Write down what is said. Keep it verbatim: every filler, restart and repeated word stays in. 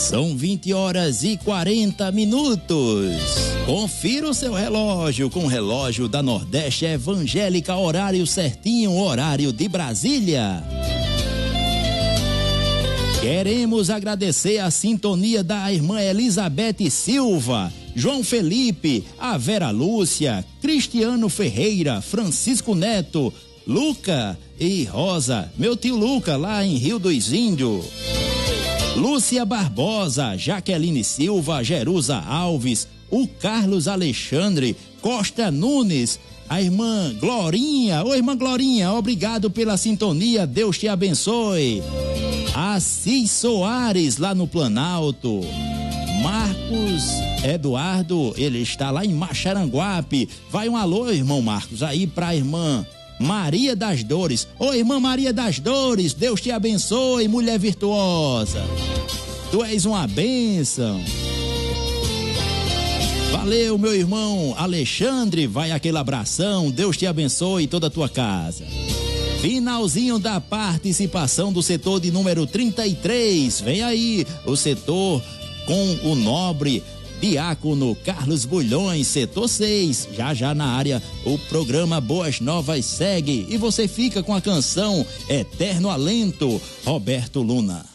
São vinte horas e quarenta minutos. Confira o seu relógio com o relógio da Nordeste Evangélica, horário certinho, horário de Brasília. Queremos agradecer a sintonia da irmã Elizabeth Silva, João Felipe, a Vera Lúcia, Cristiano Ferreira, Francisco Neto, Luca e Rosa, meu tio Luca lá em Rio dos Índios. Lúcia Barbosa, Jaqueline Silva, Jerusa Alves, o Carlos Alexandre, Costa Nunes, a irmã Glorinha. Ô irmã Glorinha, obrigado pela sintonia, Deus te abençoe. Assis Soares, lá no Planalto. Marcos Eduardo, ele está lá em Maxaranguape. Vai um alô, irmão Marcos, aí pra irmã Maria das Dores. Ô irmã Maria das Dores, Deus te abençoe, mulher virtuosa. Tu és uma bênção. Valeu, meu irmão Alexandre, vai aquele abração, Deus te abençoe toda a tua casa. Finalzinho da participação do setor de número trinta e três, vem aí o setor com o nobre Diácono Carlos Bulhões, setor seis, já já na área o programa Boas Novas segue e você fica com a canção Eterno Alento, Roberto Luna.